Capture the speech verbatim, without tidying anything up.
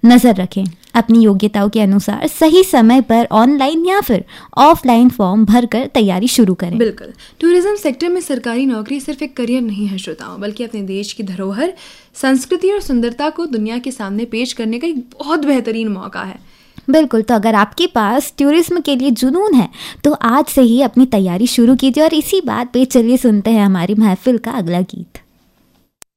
नज़र रखें। अपनी योग्यताओं के अनुसार सही समय पर ऑनलाइन या फिर ऑफलाइन फॉर्म भरकर तैयारी शुरू करें। बिल्कुल, टूरिज्म सेक्टर में सरकारी नौकरी सिर्फ एक करियर नहीं है श्रोताओं, बल्कि अपने देश की धरोहर, संस्कृति और सुंदरता को दुनिया के सामने पेश करने का एक बहुत बेहतरीन मौका है। बिल्कुल, तो अगर आपके पास टूरिज्म के लिए जुनून है तो आज से ही अपनी तैयारी शुरू कीजिए। और इसी बात पे चलिए सुनते हैं हमारी महफिल का अगला गीत।